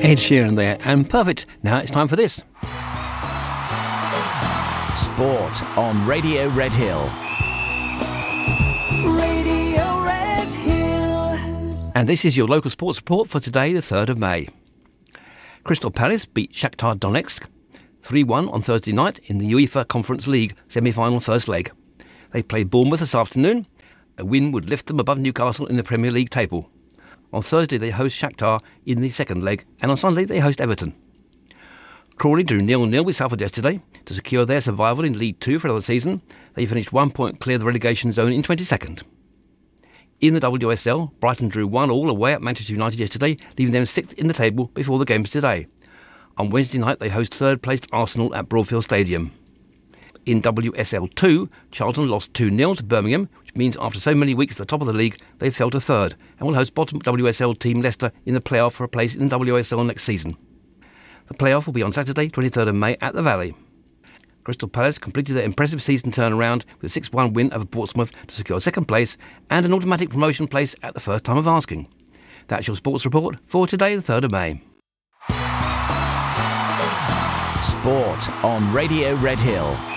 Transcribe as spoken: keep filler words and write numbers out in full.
Ed Sheeran there, and perfect. Now it's time for this. Sport on Radio Red Hill. Radio Red Hill. And this is your local sports report for today, the third of May. Crystal Palace beat Shakhtar Donetsk three one on Thursday night in the UEFA Conference League semi-final first leg. They played Bournemouth this afternoon. A win would lift them above Newcastle in the Premier League table. On Thursday they host Shakhtar in the second leg, and on Sunday they host Everton. Crawley drew nil nil with Salford yesterday to secure their survival in League Two for another season. They finished one point clear of the relegation zone in twenty-second. In the W S L, Brighton drew one all away at Manchester United yesterday, leaving them sixth in the table before the games today. On Wednesday night they host third-placed Arsenal at Broadfield Stadium. In W S L two, Charlton lost two nil to Birmingham, which means after so many weeks at the top of the league, they fell to third and will host bottom W S L team Leicester in the playoff for a place in the W S L next season. The playoff will be on Saturday, twenty-third of May at the Valley. Crystal Palace completed their impressive season turnaround with a six one win over Portsmouth to secure second place and an automatic promotion place at the first time of asking. That's your sports report for today, the third of May. Sport on Radio Red Hill.